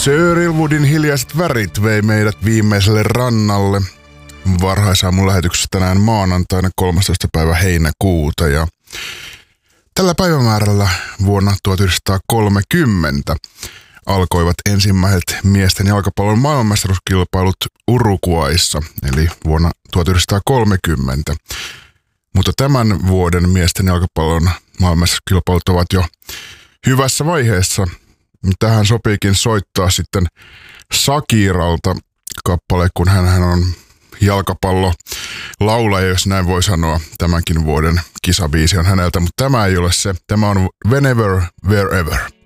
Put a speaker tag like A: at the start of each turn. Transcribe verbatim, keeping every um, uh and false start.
A: Sir Ilwoodin hiljaiset värit vei meidät viimeiselle rannalle varhaisaamun lähetyksessä tänään maanantaina kolmastoista päivä heinäkuuta. Ja tällä päivämäärällä vuonna tuhatyhdeksänsataakolmekymmentä alkoivat ensimmäiset miesten jalkapallon maailmanmestaruuskilpailut Uruguayssa, eli vuonna tuhatyhdeksänsataakolmekymmentä. Mutta tämän vuoden miesten jalkapallon maailmanmestaruuskilpailut ovat jo hyvässä vaiheessa. Tähän sopiikin soittaa sitten Shakiralta kappale, kun hän on jalkapallo laulaja, jos näin voi sanoa. Tämänkin vuoden kisabiisi on häneltä, mutta tämä ei ole se. Tämä on Whenever, Wherever.